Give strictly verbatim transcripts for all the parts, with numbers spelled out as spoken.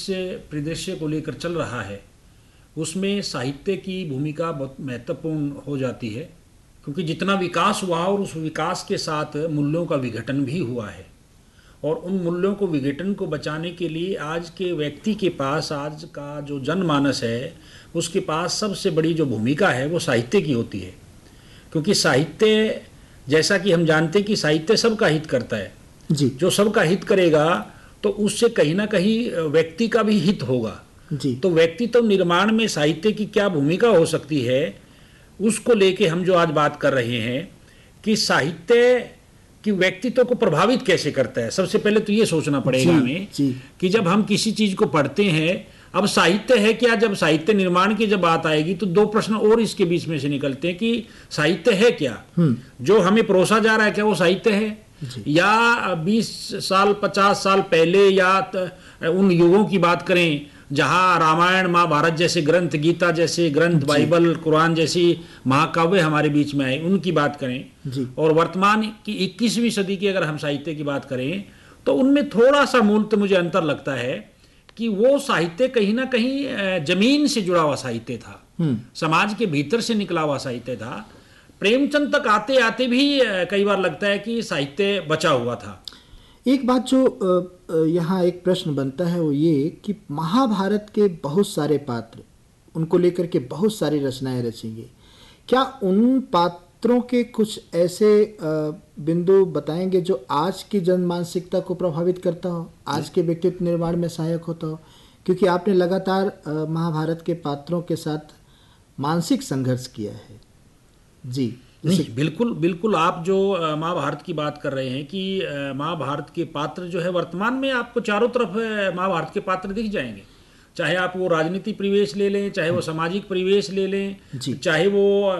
परिदृश्य को लेकर चल रहा है उसमें साहित्य की भूमिका बहुत महत्वपूर्ण हो जाती है, क्योंकि जितना विकास हुआ और उस विकास के साथ मूल्यों का विघटन भी हुआ है, और उन मूल्यों को विघटन को बचाने के लिए आज के व्यक्ति के पास, आज का जो जनमानस है उसके पास सबसे बड़ी जो भूमिका है वो साहित्य की होती है। क्योंकि साहित्य, जैसा कि हम जानते हैं कि साहित्य सबका हित करता है जी। जो सबका हित करेगा तो उससे कहीं ना कहीं व्यक्ति का भी हित होगा जी। तो व्यक्तित्व निर्माण में साहित्य की क्या भूमिका हो सकती है उसको लेके हम जो आज बात कर रहे हैं कि साहित्य कि व्यक्तित्व को प्रभावित कैसे करता है। सबसे पहले तो ये सोचना पड़ेगा हमें कि जब हम किसी चीज को पढ़ते हैं, अब साहित्य है क्या, जब साहित्य निर्माण की जब बात आएगी तो दो प्रश्न और इसके बीच में से निकलते हैं कि साहित्य है क्या, जो हमें परोसा जा रहा है क्या वो साहित्य है, या बीस साल पचास साल पहले या उन युगों की बात करें जहाँ रामायण महाभारत जैसे ग्रंथ, गीता जैसे ग्रंथ, बाइबल, कुरान जैसी महाकाव्य हमारे बीच में आए, उनकी बात करें, और वर्तमान की इक्कीसवीं सदी की अगर हम साहित्य की बात करें तो उनमें थोड़ा सा मूलतः मुझे अंतर लगता है कि वो साहित्य कहीं ना कहीं जमीन से जुड़ा हुआ साहित्य था, समाज के भीतर से निकला हुआ साहित्य था। प्रेमचंद तक आते आते भी कई बार लगता है कि साहित्य बचा हुआ था। एक बात जो यहाँ एक प्रश्न बनता है वो ये कि महाभारत के बहुत सारे पात्र, उनको लेकर के बहुत सारी रचनाएं रची गई, क्या उन पात्रों के कुछ ऐसे बिंदु बताएंगे जो आज की जन मानसिकता को प्रभावित करता हो, आज के व्यक्तित्व निर्माण में सहायक होता हो? क्योंकि आपने लगातार महाभारत के पात्रों के साथ मानसिक संघर्ष किया है। जी नहीं, बिल्कुल बिल्कुल आप जो महाभारत की बात कर रहे हैं कि महाभारत के पात्र जो है वर्तमान में आपको चारों तरफ महाभारत के पात्र दिख जाएंगे, चाहे आप वो राजनीति परिवेश ले लें, चाहे वो सामाजिक परिवेश ले लें, चाहे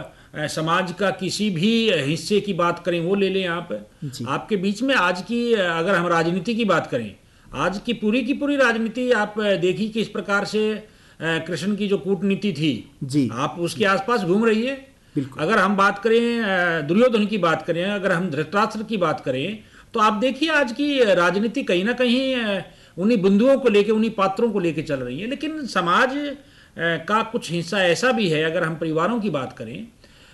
वो समाज का किसी भी हिस्से की बात करें वो ले लें आप। आपके बीच में आज की अगर हम राजनीति की बात करें, आज की पूरी की पूरी राजनीति आप देखिए कि इस प्रकार से कृष्ण की जो कूटनीति थी आप उसके आसपास घूम रही है। अगर हम बात करें दुर्योधन की बात करें, अगर हम धृतराष्ट्र की बात करें, तो आप देखिए आज की राजनीति कहीं ना कहीं उन्हीं बिंदुओं को लेके, उन्हीं पात्रों को लेके चल रही है। लेकिन समाज का कुछ हिस्सा ऐसा भी है, अगर हम परिवारों की बात करें,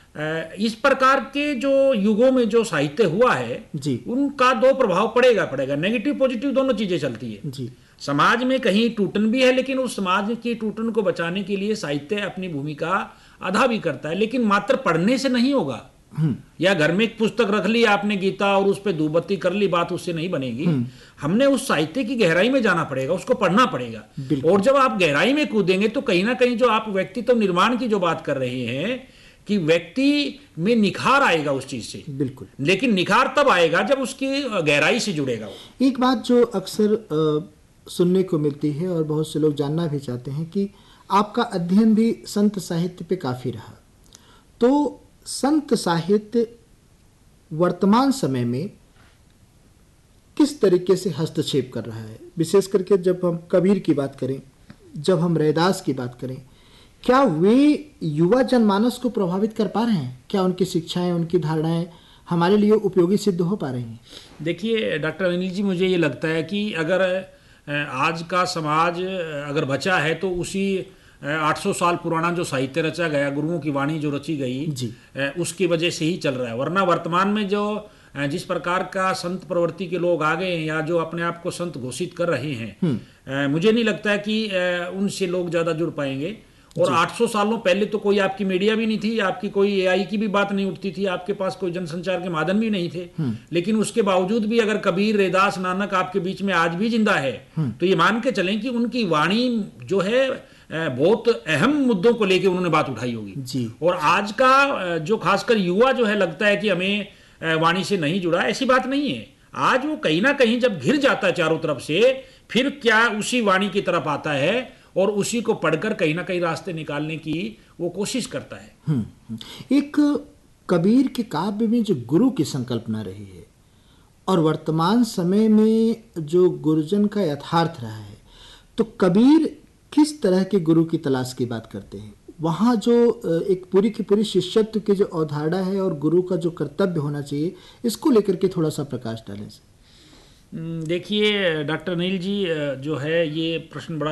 इस प्रकार के जो युगों में जो साहित्य हुआ है जी, उनका दो प्रभाव पड़ेगा पड़ेगा नेगेटिव पॉजिटिव दोनों चीजें चलती है जी। समाज में कहीं टूटन भी है, लेकिन उस समाज की टूटन को बचाने के लिए साहित्य अपनी भूमिका अदा भी करता है। लेकिन मात्र पढ़ने से नहीं होगा, या घर में एक पुस्तक रख ली आपने गीता और उस पर धूपबत्ती कर ली, बात उससे नहीं बनेगी। हमने उस साहित्य की गहराई में जाना पड़ेगा, उसको पढ़ना पड़ेगा, और जब आप गहराई में कूदेंगे तो कहीं ना कहीं जो आप व्यक्तित्व निर्माण की जो बात कर रहे हैं कि व्यक्ति में निखार आएगा उस चीज से, बिल्कुल। लेकिन निखार तब आएगा जब उसकी गहराई से जुड़ेगा वो। एक बात जो अक्सर सुनने को मिलती है और बहुत से लोग जानना भी चाहते हैं कि आपका अध्ययन भी संत साहित्य पे काफी रहा, तो संत साहित्य वर्तमान समय में किस तरीके से हस्तक्षेप कर रहा है? विशेष करके जब हम कबीर की बात करें, जब हम रैदास की बात करें, क्या वे युवा जनमानस को प्रभावित कर पा रहे हैं? क्या उनकी शिक्षाएं, उनकी धारणाएं हमारे लिए उपयोगी सिद्ध हो पा रही हैं? देखिए डॉक्टर अनिल जी, मुझे ये लगता है कि अगर आज का समाज अगर बचा है तो उसी आठ सौ साल पुराना जो साहित्य रचा गया, गुरुओं की वाणी जो रची गई जी, उसकी वजह से ही चल रहा है। वरना वर्तमान में जो जिस प्रकार का संत प्रवृत्ति के लोग आ गए हैं या जो अपने आप को संत घोषित कर रहे हैं, मुझे नहीं लगता है कि उनसे लोग ज्यादा जुड़ पाएंगे। और आठ सौ सालों पहले तो कोई आपकी मीडिया भी नहीं थी, आपकी कोई एआई की भी बात नहीं उठती थी, आपके पास कोई जनसंचार के माध्यम भी नहीं थे। लेकिन उसके बावजूद भी अगर कबीर, रैदास, नानक आपके बीच में आज भी जिंदा है तो ये मान के चलें कि उनकी वाणी जो है बहुत अहम मुद्दों को लेकर उन्होंने बात उठाई होगी। और आज का जो खासकर युवा जो है, लगता है कि हमें वाणी से नहीं जुड़ा, ऐसी बात नहीं है। आज वो कहीं ना कहीं जब घिर जाता है चारों तरफ से, फिर क्या उसी वाणी की तरफ आता है और उसी को पढ़कर कहीं ना कहीं रास्ते निकालने की वो कोशिश करता है। एक कबीर के काव्य में जो गुरु की संकल्पना रही है और वर्तमान समय में जो गुरुजन का यथार्थ रहा है, तो कबीर किस तरह के गुरु की तलाश की बात करते हैं? वहाँ जो एक पूरी की पूरी शिष्यत्व की जो अवधारणा है और गुरु का जो कर्तव्य होना चाहिए, इसको लेकर के थोड़ा सा प्रकाश डालें। देखिए डॉक्टर अनिल जी, जो है ये प्रश्न बड़ा